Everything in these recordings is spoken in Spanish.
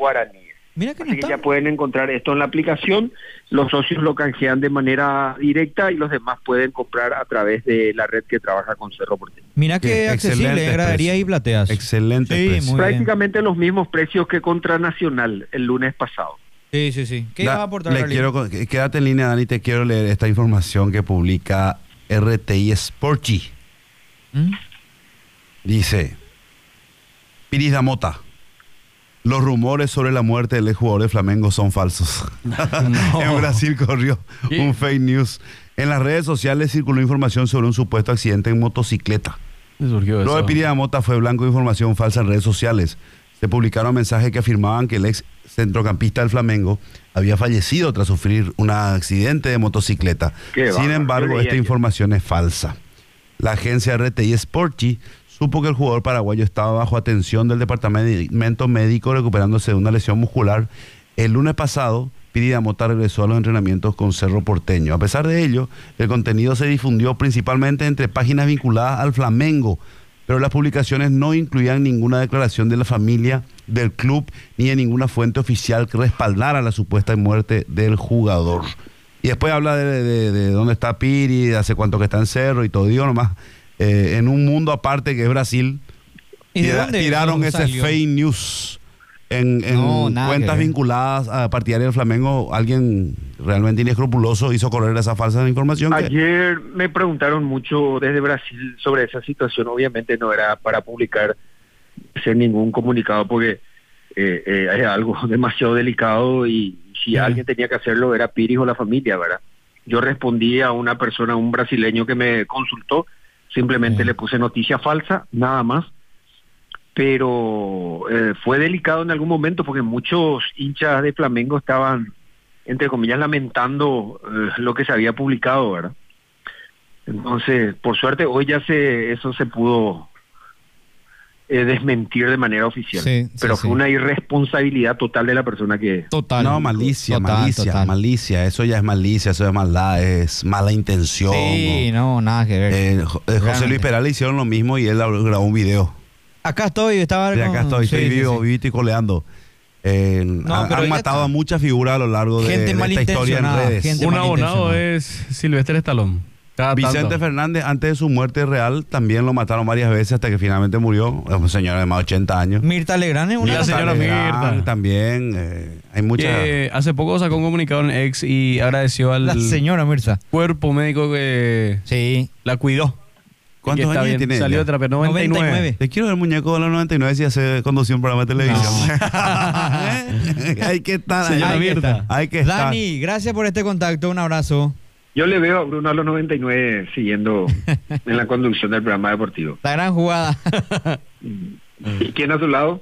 guaraníes. Mira que no Así que está. ya pueden encontrar esto en la aplicación, los socios lo canjean de manera directa y los demás pueden comprar a través de la red que trabaja con Cerro Porteño. Mira que accesible, excelentes graderías precios. y plateas. Excelente Sí, precio. muy bien. Prácticamente los mismos precios que contra Nacional el lunes pasado. Sí, sí, sí. ¿Qué vas a aportar, Le Carlito? quédate en línea, Dani, te quiero leer esta información que publica RTI Sporty. ¿Mm? Dice, Piris da Mota, los rumores sobre la muerte del exjugador de Flamengo son falsos. En Brasil corrió un fake news. En las redes sociales circuló información sobre un supuesto accidente en motocicleta. Surgió Lo de eso. Piris da Mota fue blanco de información falsa en redes sociales. Se publicaron mensajes que afirmaban que el ex centrocampista del Flamengo había fallecido tras sufrir un accidente de motocicleta. Qué Sin bárbaro, embargo, yo leía esta ayer. información es falsa. La agencia RTI Sporty supo que el jugador paraguayo estaba bajo atención del departamento médico recuperándose de una lesión muscular. El lunes pasado, Piris da Mota regresó a los entrenamientos con Cerro Porteño. A pesar de ello, el contenido se difundió principalmente entre páginas vinculadas al Flamengo, pero las publicaciones no incluían ninguna declaración de la familia del club ni de ninguna fuente oficial que respaldara la supuesta muerte del jugador. Y después habla de dónde está Piri, de hace cuánto que está en Cerro y todo. Digo nomás, en un mundo aparte que es Brasil, ¿Y de dónde tiraron ese salió? fake news en No, nada que cuentas ver. vinculadas a partidarios del Flamengo. Alguien realmente inescrupuloso hizo correr esa falsa información. Ayer me preguntaron mucho desde Brasil sobre esa situación. Obviamente no era para publicar, hacer ningún comunicado porque es algo demasiado delicado y si alguien tenía que hacerlo era Piris o la familia, ¿verdad? Yo respondí a una persona, un brasileño que me consultó, simplemente le puse noticia falsa, nada más. Pero fue delicado en algún momento porque muchos hinchas de Flamengo estaban, entre comillas, lamentando lo que se había publicado, ¿verdad? Entonces, por suerte, hoy ya eso se pudo desmentir de manera oficial. Sí, pero sí, fue sí. una irresponsabilidad total de la persona que... Total. No, malicia, Total, malicia, total. malicia. Eso ya es malicia, eso es maldad, es mala intención. Sí, no, nada que ver. José Realmente. Luis Peral le hicieron lo mismo y él grabó un video. Acá estoy, estaba... De acá con- estoy sí, sí, vivo, sí. vivito y coleando. No, pero Han ya matado está. a muchas figuras a lo largo de Gente esta historia en malintencionada, redes. gente Un abonado malintencionada. es Silvestre Stallone. Cada Vicente tanto. Fernández, antes de su muerte real, también lo mataron varias veces hasta que finalmente murió. Es un señor de más de 80 años. Mirta Legrand es Y una... la señora Legrand Mirta. también. Hay muchas... Que hace poco sacó un comunicado en ex y agradeció al La señora Mirza. cuerpo médico que Sí. la cuidó. ¿Cuántos Que está años bien, tiene salió ella? de terapia, 99. 99. Te quiero ver muñeco de los 99 si hace conducción un programa de televisión. Hay que estar ahí. Señora Ahí Mirta. está. Hay que estar. Dani, gracias por este contacto, un abrazo. Yo le veo a Bruno a los 99 siguiendo en la conducción del programa deportivo. La gran jugada. ¿Y quién a su lado?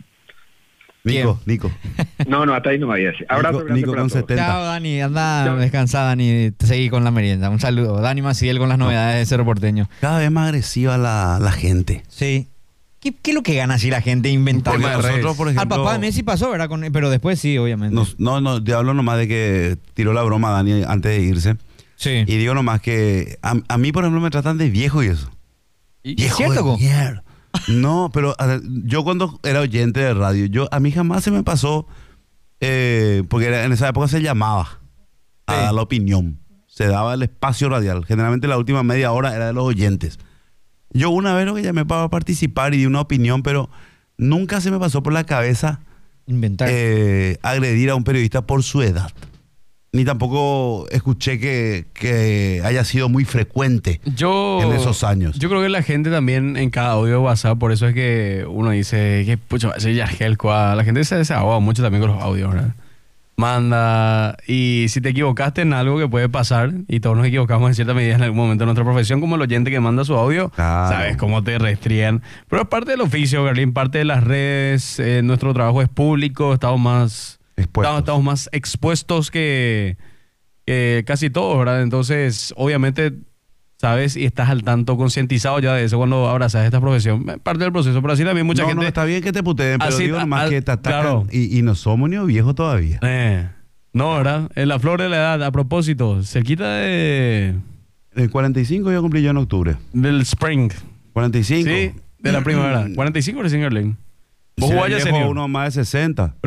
Nico. No, hasta ahí no me había decir. Abrazo grande Nico para con todos. 70. Chao, Dani. Anda, Chao. descansa, Dani. Te seguí con la merienda. Un saludo. Dani Maciel con las novedades de Cerro Porteño. Cada vez más agresiva la gente. Sí. ¿Qué es lo que gana así la gente inventando? Porque nosotros, por ejemplo... Al papá de Messi pasó, ¿verdad? Pero después sí, obviamente. No, te hablo nomás de que tiró la broma a Dani antes de irse. Sí. Y digo nomás que a mí, por ejemplo, me tratan de viejo y eso. Viejo cierto, de Go? mierda. No, pero yo cuando era oyente de radio, a mí jamás se me pasó, porque en esa época se llamaba a dar la opinión. Se daba el espacio radial. Generalmente la última media hora era de los oyentes. Yo una vez lo que llamé para participar y di una opinión, pero nunca se me pasó por la cabeza Inventar. agredir a un periodista por su edad. Ni tampoco escuché que haya sido muy frecuente en esos años. Yo creo que la gente también en cada audio de WhatsApp, por eso es que uno dice que pucha, ese Yargel, la gente se desahoga mucho también con los audios, ¿verdad? Manda, y si te equivocaste en algo que puede pasar, y todos nos equivocamos en cierta medida en algún momento de nuestra profesión, como el oyente que manda su audio, Claro. sabes cómo te restrían. Pero es parte del oficio, Carlín, parte de las redes, nuestro trabajo es público, estamos más expuestos que casi todos, ¿verdad? Entonces, obviamente, sabes y estás al tanto, concientizado ya de eso cuando abrazas esta profesión. Parte del proceso, pero así también mucha No, gente... está bien que te puteen, pero Así, digo nomás que te atacan claro. y no somos ni viejos todavía. No, ¿verdad? En la flor de la edad, a propósito, cerquita El 45 yo cumplí yo en octubre. del spring. 45. Sí, de la primavera. 45 recién, Carlín. Vos Si jugás eres ya viejo, senior. uno más de 60.